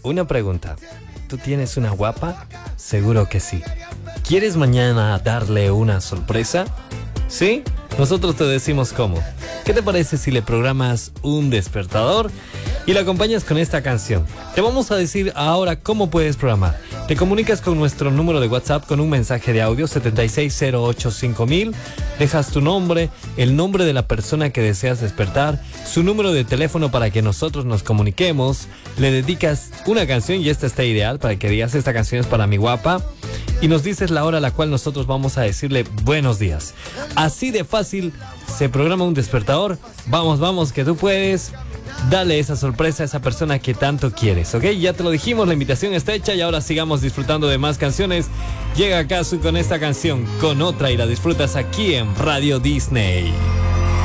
una pregunta. ¿Tú tienes una guapa? Seguro que sí. ¿Quieres mañana darle una sorpresa? ¿Sí? Nosotros te decimos cómo. ¿Qué te parece si le programas un despertador y lo acompañas con esta canción? Te vamos a decir ahora cómo puedes programar. Te comunicas con nuestro número de WhatsApp con un mensaje de audio 76085000. Dejas tu nombre, el nombre de la persona que deseas despertar, su número de teléfono para que nosotros nos comuniquemos. Le dedicas una canción y esta está ideal para que digas: esta canción es para mi guapa. Y nos dices la hora a la cual nosotros vamos a decirle buenos días. Así de fácil se programa un despertador. Vamos, que tú puedes. Dale esa sorpresa a esa persona que tanto quieres, ¿ok? Ya te lo dijimos, la invitación está hecha y ahora sigamos disfrutando de más canciones. Llega Kazu con esta canción, con otra, y la disfrutas aquí en Radio Disney.